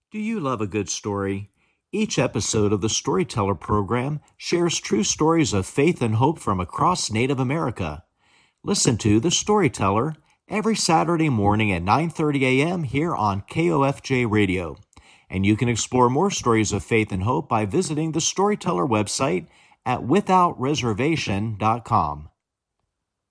Do you love a good story? Each episode of the Storyteller program shares true stories of faith and hope from across Native America. Listen to The Storyteller every Saturday morning at 9:30 a.m. here on KOFJ Radio. And you can explore more stories of faith and hope by visiting the Storyteller website at withoutreservation.com.